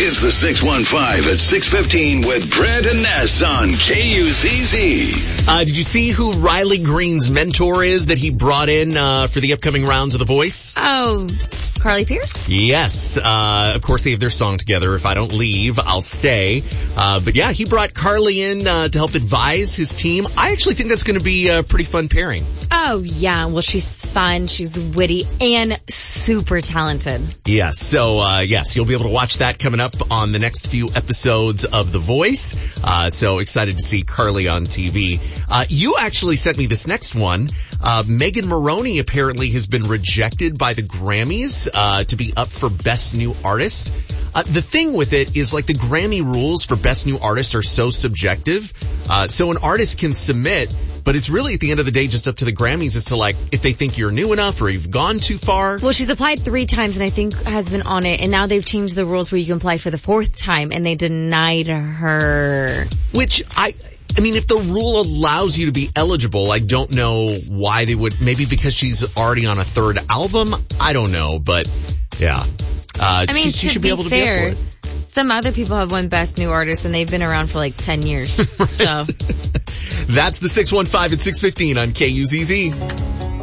It's the 615 at 615 with Brent and Ness on KUZZ. Did you see who Riley Green's mentor is that he brought in for the upcoming rounds of The Voice? Oh, Carly Pierce? Yes. Of course, they have their song together, If I Don't Leave, I'll Stay. But yeah, he brought Carly in to help advise his team. I actually think that's going to be a pretty fun pairing. Oh, yeah. Well, she's fun, she's witty, and super talented. Yes. So, yes, you'll be able to watch that coming up on the next few episodes of The Voice. So excited to see Carly on TV. You actually sent me this next one. Megan Moroney apparently has been rejected by the Grammys to be up for Best New Artist. The thing with it is, like, the Grammy rules for Best New Artist are so subjective. So an artist can submit, but it's really at the end of the day just up to the Grammys as to, like, if they think you're new enough or you've gone too far. Well, she's applied 3 times and I think has been on it, and now they've changed the rules where you can apply for the 4th time, and they denied her. Which I mean, if the rule allows you to be eligible, I don't know why they would. Maybe because she's already on a 3rd album. I don't know, but yeah. I mean, she should be able to be up for it. Some other people have won Best New Artist and they've been around for like 10 years. Right. So that's the 615 at 615 on KUZZ.